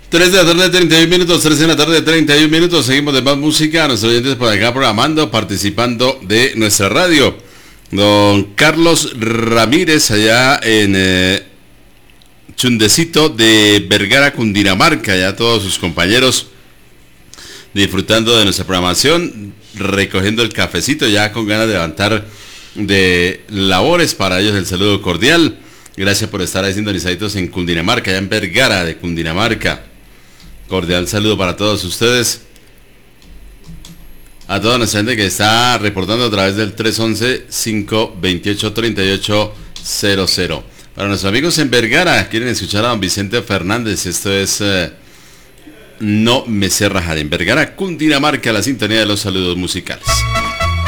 3 de la tarde, 31 minutos, 3 de la tarde, 31 minutos. Seguimos de más música. Nuestros oyentes por acá programando, participando de nuestra radio. Don Carlos Ramírez, allá en Chundecito de Vergara, Cundinamarca. Ya todos sus compañeros disfrutando de nuestra programación, recogiendo el cafecito, ya con ganas de levantar de labores. Para ellos el saludo cordial. Gracias por estar ahí sintonizaditos en Cundinamarca, allá en Vergara de Cundinamarca. Cordial saludo para todos ustedes. A toda nuestra gente que está reportando a través del 311-528-3800. Para nuestros amigos en Vergara, quieren escuchar a don Vicente Fernández. Esto es No me sé rajar. En Vergara, Cundinamarca, la sintonía de los saludos musicales.